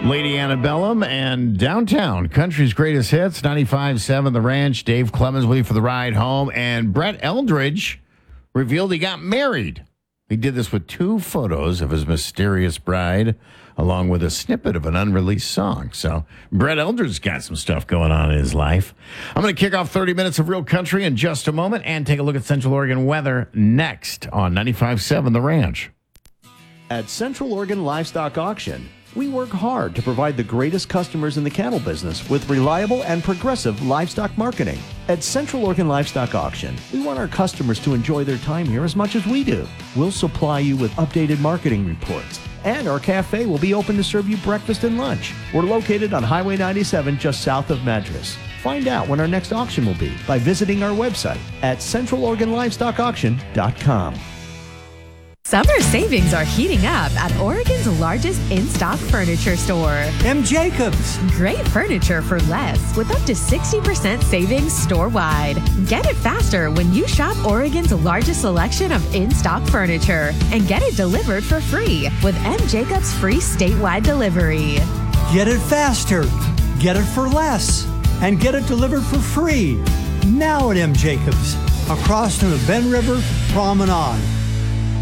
Lady Antebellum and Downtown, country's greatest hits, 95.7 The Ranch. Dave Clemens with you for the ride home. And Brett Eldridge revealed he got married. He did this with 2 photos of his mysterious bride, along with a snippet of an unreleased song. So Brett Eldridge's got some stuff going on in his life. I'm going to kick off 30 minutes of real country in just a moment and take a look at Central Oregon weather next on 95.7 The Ranch. At Central Oregon Livestock Auction, we work hard to provide the greatest customers in the cattle business with reliable and progressive livestock marketing. At Central Oregon Livestock Auction, we want our customers to enjoy their time here as much as we do. We'll supply you with updated marketing reports, and our cafe will be open to serve you breakfast and lunch. We're located on Highway 97 just south of Madras. Find out when our next auction will be by visiting our website at centraloregonlivestockauction.com. Summer savings are heating up at Oregon's largest in-stock furniture store. M. Jacobs. Great furniture for less with up to 60% savings store-wide. Get it faster when you shop Oregon's largest selection of in-stock furniture and get it delivered for free with M. Jacobs free statewide delivery. Get it faster, get it for less, and get it delivered for free. Now at M. Jacobs, across from the Ben River Promenade.